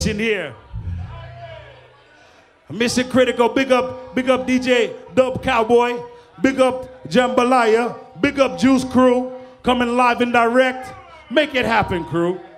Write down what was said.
in here. Mission Critical, big up DJ Dub Cowboy, big up Jambalaya, big up Juice Crew, coming live and direct. Make it happen, crew.